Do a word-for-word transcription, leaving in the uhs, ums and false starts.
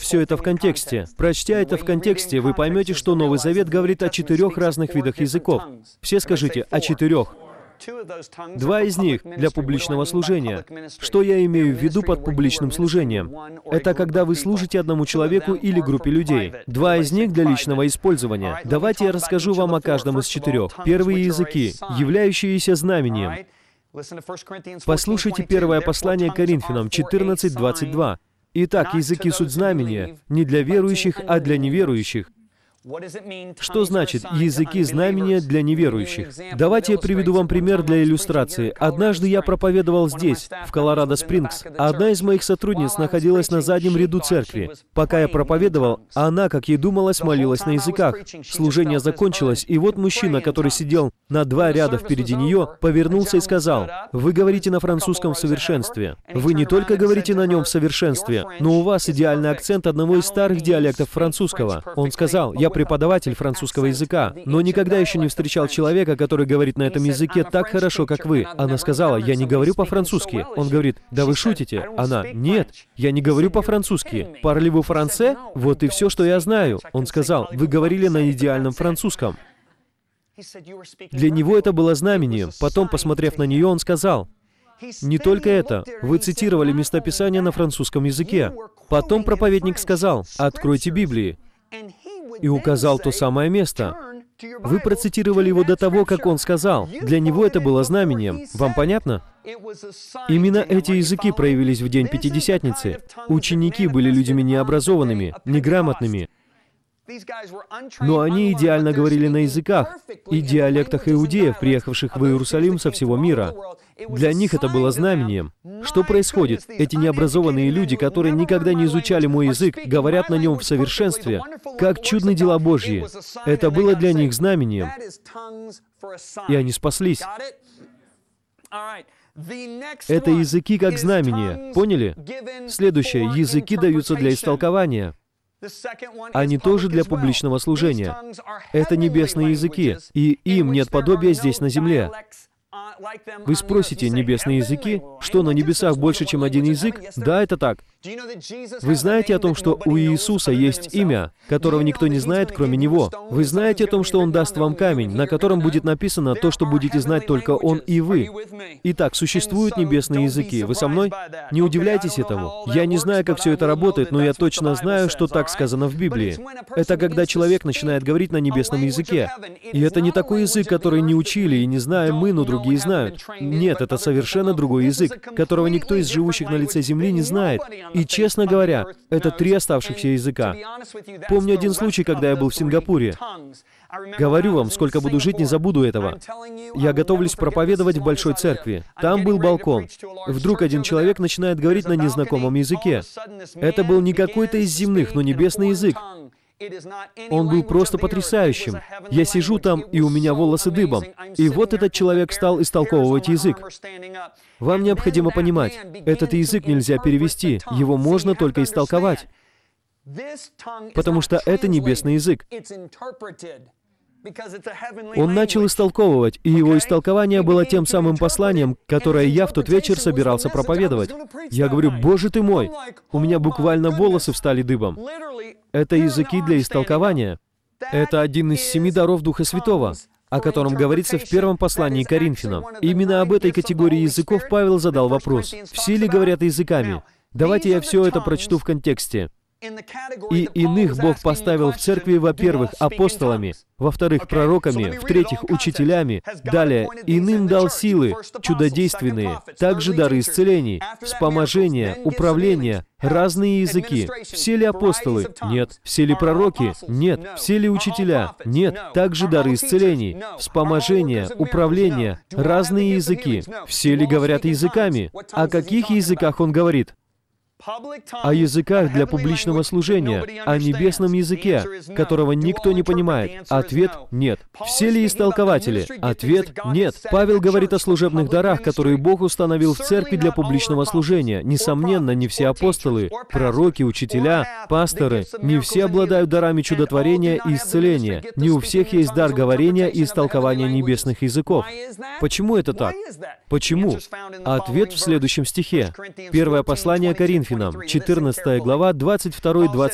все это в контексте. Прочтя это в контексте, вы поймете, что Новый Завет говорит о четырех разных видах языков. Все скажите «о четырех». Два из них для публичного служения. Что я имею в виду под публичным служением? Это когда вы служите одному человеку или группе людей. Два из них для личного использования. Давайте я расскажу вам о каждом из четырех. Первые языки, являющиеся знамением. Послушайте первое послание Коринфянам четырнадцать двадцать два. Итак, языки суть знамения, не для верующих, а для неверующих. Что значит «языки знамения для неверующих»? Давайте я приведу вам пример для иллюстрации. Однажды я проповедовал здесь, в Колорадо-Спрингс, а одна из моих сотрудниц находилась на заднем ряду церкви. Пока я проповедовал, она, как ей думалось, молилась на языках. Служение закончилось, и вот мужчина, который сидел на два ряда впереди нее, повернулся и сказал: «Вы говорите на французском в совершенстве. Вы не только говорите на нем в совершенстве, но у вас идеальный акцент одного из старых диалектов французского». Он сказал: «Я преподаватель французского языка, но никогда еще не встречал человека, который говорит на этом языке так хорошо, как вы». Она сказала: «Я не говорю по-французски». Он говорит: «Да вы шутите». Она: «Нет, я не говорю по-французски. Parlez-vous français? Вот и все, что я знаю». Он сказал: «Вы говорили на идеальном французском». Для него это было знамением. Потом, посмотрев на нее, он сказал: «Не только это. Вы цитировали местописание на французском языке». Потом проповедник сказал: «Откройте Библии», и указал то самое место. Вы процитировали его до того, как он сказал. Для него это было знамением. Вам понятно? Именно эти языки проявились в день Пятидесятницы. Ученики были людьми необразованными, неграмотными. Но они идеально говорили на языках и диалектах иудеев, приехавших в Иерусалим со всего мира. Для них это было знамением. Что происходит? Эти необразованные люди, которые никогда не изучали мой язык, говорят на нем в совершенстве. Как чудны дела Божьи! Это было для них знамением. И они спаслись. Это языки как знамение. Поняли? Следующее. Языки даются для истолкования. Они тоже для публичного служения. Это небесные языки, и им нет подобия здесь на земле. Вы спросите: небесные языки? Что, на небесах больше, чем один язык? Да, это так. Вы знаете о том, что у Иисуса есть имя, которого никто не знает, кроме Него? Вы знаете о том, что Он даст вам камень, на котором будет написано то, что будете знать только Он и вы? Итак, существуют небесные языки. Вы со мной? Не удивляйтесь этому. Я не знаю, как все это работает, но я точно знаю, что так сказано в Библии. Это когда человек начинает говорить на небесном языке. И это не такой язык, который не учили и не знаем мы, но другие знают. Нет, это совершенно другой язык, которого никто из живущих на лице земли не знает. И, честно говоря, это три оставшихся языка. Помню один случай, когда я был в Сингапуре. Говорю вам, сколько буду жить, не забуду этого. Я готовлюсь проповедовать в большой церкви. Там был балкон. Вдруг один человек начинает говорить на незнакомом языке. Это был не какой-то из земных, но небесный язык. Он был просто потрясающим. Я сижу там, и у меня волосы дыбом. И вот этот человек стал истолковывать язык. Вам необходимо понимать, этот язык нельзя перевести, его можно только истолковать. Потому что это небесный язык. Он начал истолковывать, и его истолкование было тем самым посланием, которое я в тот вечер собирался проповедовать. Я говорю: «Боже ты мой!» У меня буквально волосы встали дыбом. Это языки для истолкования. Это один из семи даров Духа Святого, о котором говорится в первом послании к Коринфянам. Именно об этой категории языков Павел задал вопрос. Все ли говорят языками? Давайте я все это прочту в контексте. «И иных Бог поставил в церкви, во-первых, апостолами, во-вторых, пророками, в-третьих, учителями, далее, иным дал силы, чудодейственные, также дары исцелений, вспоможения, управления, разные языки. Все ли апостолы? Нет. Все ли пророки? Нет. Все ли учителя? Нет. Также дары исцелений, вспоможения, управления, разные языки. Все ли говорят языками? О каких языках он говорит? О языках для публичного служения, о небесном языке, которого никто не понимает. Ответ – нет. Все ли истолкователи? Ответ – нет. Павел говорит о служебных дарах, которые Бог установил в церкви для публичного служения. Несомненно, не все апостолы, пророки, учителя, пасторы, не все обладают дарами чудотворения и исцеления. Не у всех есть дар говорения и истолкования небесных языков. Почему это так? Почему? Ответ в следующем стихе. Первое послание Коринфянам, четырнадцатая глава, двадцать второй — двадцать